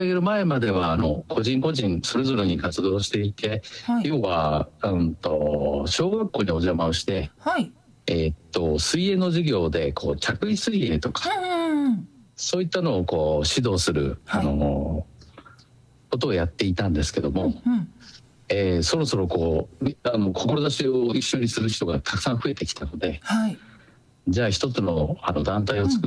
げる前までは個人個人それぞれに活動していて、 はい、 要は、小学校にお邪魔をして、 はい、 水泳の授業でこう着衣水泳とか、そういったのをこう指導する、 はい、 ことをやっていたんですけども、そろそろこう志を一緒にする人がたくさん増えてきたので、 はい、 じゃあ一つの団体を作って、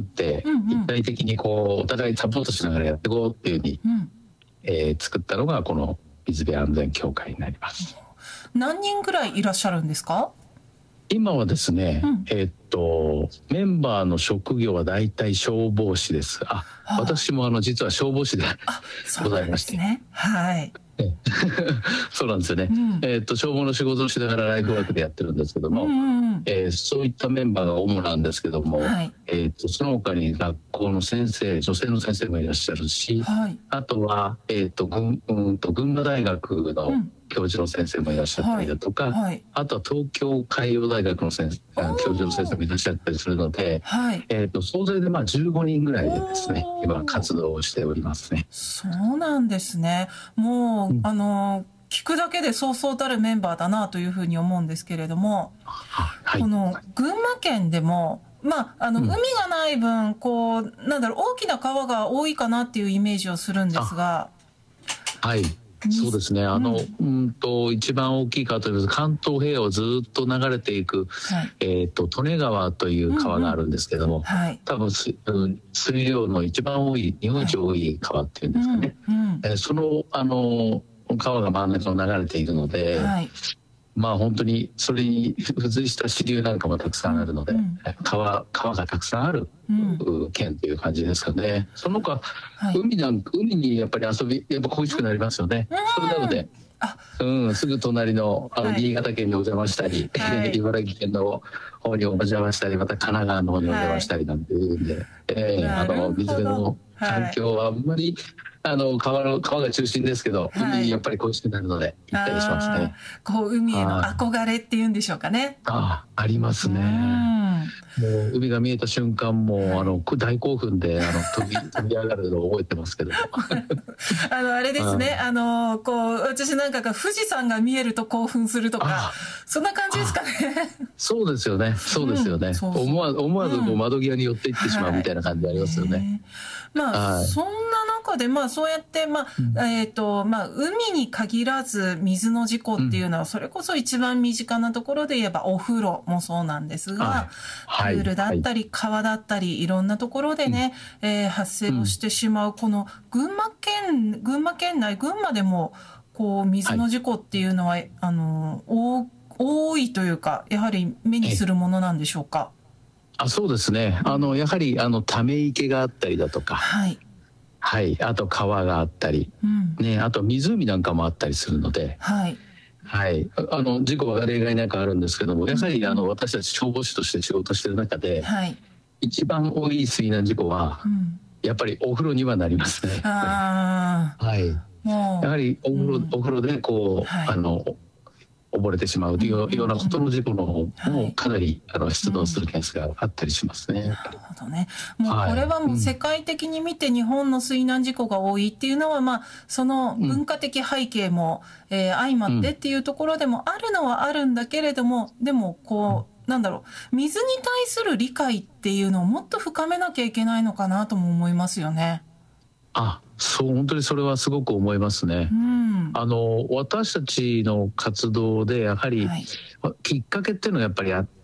一体的にこうお互いサポートしながらやっていこうっていうふうに、作ったのがこの水辺安全協会になります。 何人ぐらいいらっしゃるんですか？ 今はですね、メンバーの職業は大体消防士です。私も実は消防士でございまして、 はい。 そうなんですよね、消防の仕事をしながらライフワークでやってるんですけども、そういったメンバーが主なんですけども、その他に学校の先生、女性の先生もいらっしゃるし、あとは、群馬大学の教授の先生もいらっしゃったりだとか、あとは東京海洋大学の教授の先生もいらっしゃったりするので、総勢で15人ぐらいでですね、今活動をしておりますね。 そうなんですね。もう、聞くだけでそうそうたるメンバーだなというふうに思うんですけれども、この群馬県でも海がない分こう大きな川が多いかなっていうイメージをするんですが、 はい、そうですね。一番大きい川といいますと関東平野をずっと流れていく、利根川という川があるんですけども、多分水量の一番多い、日本一多い川っていうんですかね。その川が真ん中を流れているので、本当にそれに付随した支流なんかもたくさんあるので、川がたくさんある県という感じですかね。その他、海にやっぱりやっぱ恋しくなりますよね。それなので、すぐ隣の新潟県にお邪魔したり、茨城県の方にお邪魔したり、また神奈川の方にお邪魔したりなんていうんで、水辺の環境はあんまり川が中心ですけど、海にやっぱり恋しくなるので行ったりしますね。 こう海への憧れっていうんでしょうかね。 ありますね。もう海が見えた瞬間も大興奮で飛び上がるのを覚えてますけどもあれですね、私なんかが富士山が見えると興奮するとか、そんな感じですかね。 そうですよね。思わず窓際に寄っていってしまうみたいな感じありますよね。 そんな中でそうやって海に限らず水の事故っていうのはそれこそ一番身近なところで言えばお風呂もそうなんですが、プールだったり川だったりいろんなところでね、発生をしてしまうこの群馬県内、群馬でもこう水の事故っていうのは多いというか、やはり目にするものなんでしょうか？ そうですね。やはりため池があったりだとか、あと川があったり、あと湖なんかもあったりするので、事故は例外なくあるんですけども、やはり私たち消防士として仕事してる中で、一番多い水難事故は、やっぱりお風呂にはなりますね。やはりお風呂でこう、溺れてしまうというようなことの事故の方もかなり出動する件数があったりしますね。 なるほどね。もうこれはもう世界的に見て日本の水難事故が多いっていうのはその文化的背景も相まってっていうところでもあるのはあるんだけれども、でもこう水に対する理解っていうのをもっと深めなきゃいけないのかなとも思いますよね。 本当にそれはすごく思いますね。私たちの活動でやはりきっかけっていうのがやっぱりあって、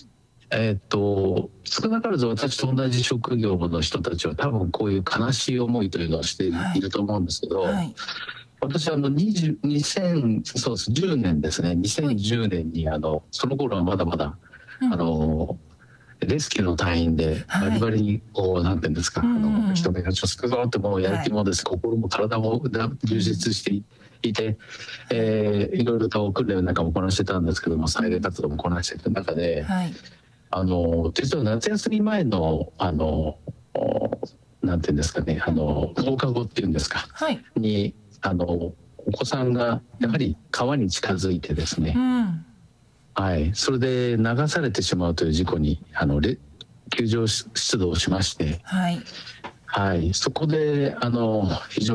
少なからず私と同じ職業の人たちは多分こういう悲しい思いというのをしていると思うんですけど、私2010年ですね、2010年にその頃はまだまだレスキューの隊員でバリバリにこうなんていうんですか、人目がちょっと救うぞってもうやる気もです、心も体も充実していて、いろいろと訓練なんかもこなしてたんですけども、災害活動もこなしていく中で、実は夏休み前のなんていうんですかね、放課後っていうんですか、にお子さんがやはり川に近づいてですね、それで流されてしまうという事故に救助出動しまして、 はい、そこで非常